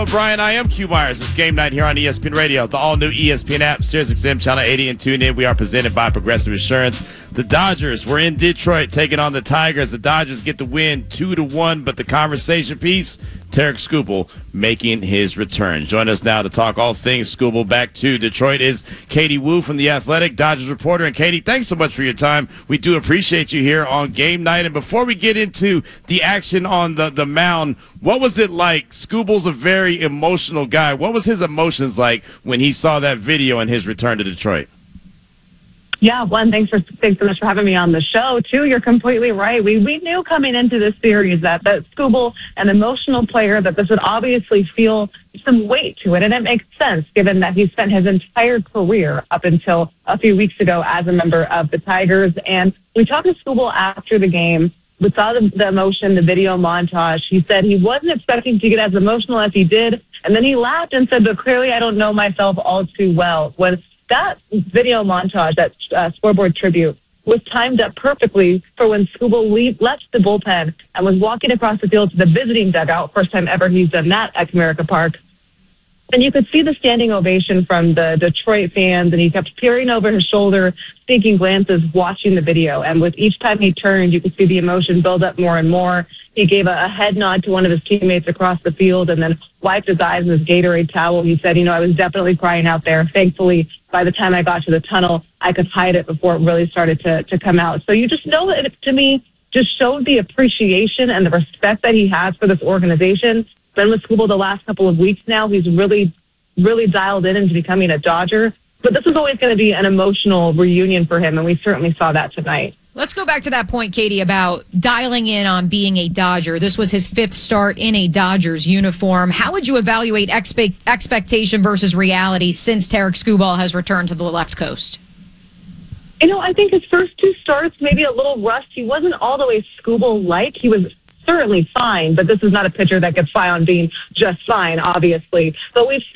Noah Bryan. I am Q Myers. It's game night here on ESPN Radio, the all-new ESPN app, SiriusXM Channel 80, and tune in. We are presented by Progressive Insurance. The Dodgers were in Detroit taking on the Tigers. The Dodgers get the win 2-1, but the conversation piece, Tarik Skubal making his return. Join us now to talk all things Skubal back to Detroit is Katie Woo from The Athletic, Dodgers reporter. And Katie, thanks so much for your time. We do appreciate you here on game night. And before we get into the action on the mound, what was it like? Skubal's a very emotional guy. What was his emotions like when he saw that video and his return to Detroit? Yeah, thanks so much for having me on the show, too. You're completely right. We knew coming into this series that Skubal, an emotional player, that this would obviously feel some weight to it. And it makes sense, given that he spent his entire career up until a few weeks ago as a member of the Tigers. And we talked to Skubal after the game. We saw the emotion, the video montage. He said he wasn't expecting to get as emotional as he did. And then he laughed and said, but clearly I don't know myself all too well. When that video montage, that scoreboard tribute, was timed up perfectly for when Skubal left the bullpen and was walking across the field to the visiting dugout. First time ever he's done that at Comerica Park. And you could see the standing ovation from the Detroit fans, and he kept peering over his shoulder, sneaking glances, watching the video. And with each time he turned, you could see the emotion build up more and more. He gave a head nod to one of his teammates across the field and then wiped his eyes with his Gatorade towel. He said, I was definitely crying out there. Thankfully, by the time I got to the tunnel, I could hide it before it really started to come out. So you just know that it, to me, just showed the appreciation and the respect that he has for this organization. Been with Skubal the last couple of weeks now. He's really, really dialed in into becoming a Dodger. But this is always going to be an emotional reunion for him, and we certainly saw that tonight. Let's go back to that point, Katie, about dialing in on being a Dodger. This was his fifth start in a Dodgers uniform. How would you evaluate expectation versus reality since Tarik Skubal has returned to the left coast? I think his first two starts, maybe a little rust. He wasn't all the way Skubal-like. He was certainly fine, but this is not a pitcher that gets by on being just fine, obviously. But we've